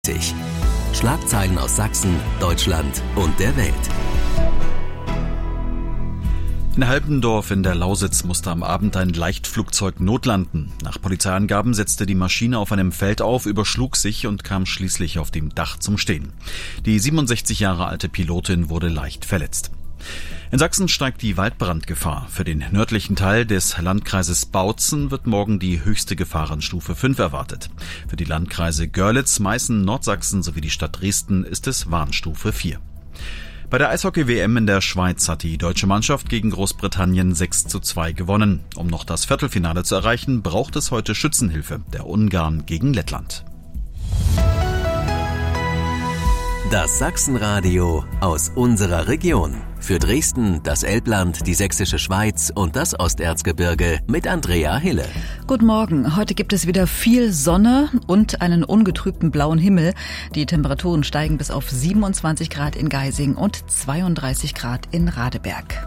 Schlagzeilen aus Sachsen, Deutschland und der Welt. In Halbendorf in der Lausitz musste am Abend ein Leichtflugzeug notlanden. Nach Polizeiangaben setzte die Maschine auf einem Feld auf, überschlug sich und kam schließlich auf dem Dach zum Stehen. Die 67 Jahre alte Pilotin wurde leicht verletzt. In Sachsen steigt die Waldbrandgefahr. Für den nördlichen Teil des Landkreises Bautzen wird morgen die höchste Gefahrenstufe 5 erwartet. Für die Landkreise Görlitz, Meißen, Nordsachsen sowie die Stadt Dresden ist es Warnstufe 4. Bei der Eishockey-WM in der Schweiz hat die deutsche Mannschaft gegen Großbritannien 6:2 gewonnen. Um noch das Viertelfinale zu erreichen, braucht es heute Schützenhilfe der Ungarn gegen Lettland. Das Sachsenradio aus unserer Region. Für Dresden, das Elbland, die Sächsische Schweiz und das Osterzgebirge mit Andrea Hille. Guten Morgen. Heute gibt es wieder viel Sonne und einen ungetrübten blauen Himmel. Die Temperaturen steigen bis auf 27 Grad in Geising und 32 Grad in Radeberg.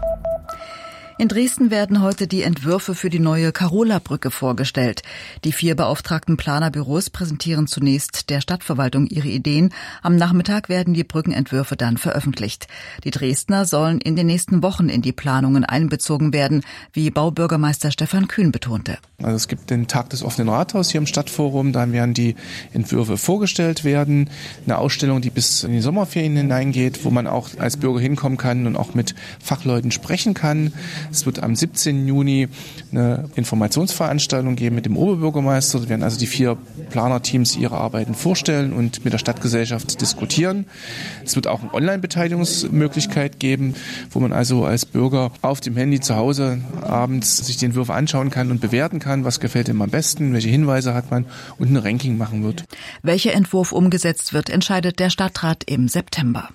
In Dresden werden heute die Entwürfe für die neue Karola-Brücke vorgestellt. Die 4 beauftragten Planerbüros präsentieren zunächst der Stadtverwaltung ihre Ideen. Am Nachmittag werden die Brückenentwürfe dann veröffentlicht. Die Dresdner sollen in den nächsten Wochen in die Planungen einbezogen werden, wie Baubürgermeister Stefan Kühn betonte. Also es gibt den Tag des offenen Rathauses hier im Stadtforum, da werden die Entwürfe vorgestellt werden. Eine Ausstellung, die bis in die Sommerferien hineingeht, wo man auch als Bürger hinkommen kann und auch mit Fachleuten sprechen kann. Es wird am 17. Juni eine Informationsveranstaltung geben mit dem Oberbürgermeister. Da werden also die 4 Planerteams ihre Arbeiten vorstellen und mit der Stadtgesellschaft diskutieren. Es wird auch eine Online-Beteiligungsmöglichkeit geben, wo man also als Bürger auf dem Handy zu Hause abends sich die Entwürfe anschauen kann und bewerten kann, was gefällt ihm am besten, welche Hinweise hat man und ein Ranking machen wird. Welcher Entwurf umgesetzt wird, entscheidet der Stadtrat im September.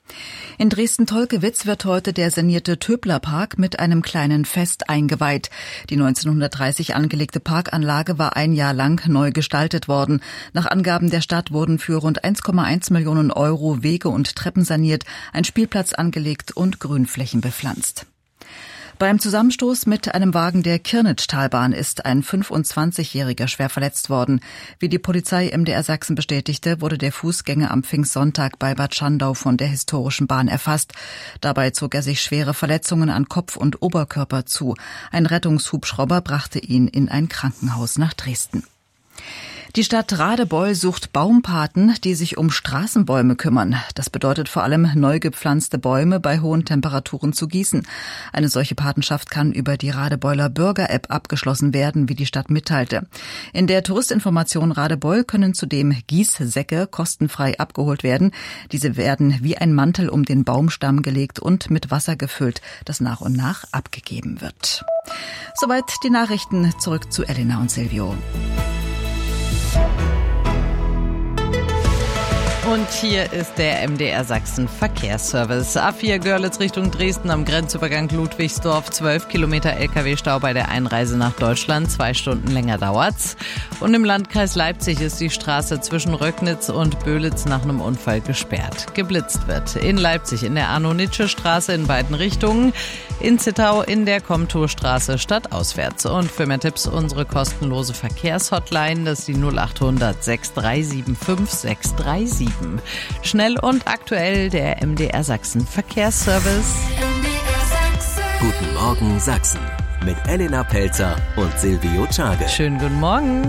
In Dresden-Tolkewitz wird heute der sanierte Töbler-Park mit einem kleinen Fest eingeweiht. Die 1930 angelegte Parkanlage war ein Jahr lang neu gestaltet worden. Nach Angaben der Stadt wurden für rund 1,1 Millionen Euro Wege und Treppen saniert, ein Spielplatz angelegt und Grünflächen bepflanzt. Beim Zusammenstoß mit einem Wagen der Kirnitschtalbahn ist ein 25-Jähriger schwer verletzt worden. Wie die Polizei MDR Sachsen bestätigte, wurde der Fußgänger am Pfingstsonntag bei Bad Schandau von der historischen Bahn erfasst. Dabei zog er sich schwere Verletzungen an Kopf und Oberkörper zu. Ein Rettungshubschrauber brachte ihn in ein Krankenhaus nach Dresden. Die Stadt Radebeul sucht Baumpaten, die sich um Straßenbäume kümmern. Das bedeutet vor allem, neu gepflanzte Bäume bei hohen Temperaturen zu gießen. Eine solche Patenschaft kann über die Radebeuler Bürger-App abgeschlossen werden, wie die Stadt mitteilte. In der Touristinformation Radebeul können zudem Gießsäcke kostenfrei abgeholt werden. Diese werden wie ein Mantel um den Baumstamm gelegt und mit Wasser gefüllt, das nach und nach abgegeben wird. Soweit die Nachrichten. Zurück zu Elena und Silvio. Und hier ist der MDR Sachsen Verkehrsservice. A4 Görlitz Richtung Dresden am Grenzübergang Ludwigsdorf. 12 Kilometer LKW-Stau bei der Einreise nach Deutschland. 2 Stunden länger dauert's. Und im Landkreis Leipzig ist die Straße zwischen Röcknitz und Böhlitz nach einem Unfall gesperrt. Geblitzt wird in Leipzig in der Arno-Nitsche-Straße in beiden Richtungen. In Zittau in der Komturstraße stadtauswärts. Und für mehr Tipps unsere kostenlose Verkehrshotline. Das ist die 0800 6375 637. Schnell und aktuell der MDR Sachsen Verkehrsservice. Guten Morgen Sachsen mit Elena Pelzer und Silvio Czage. Schönen guten Morgen.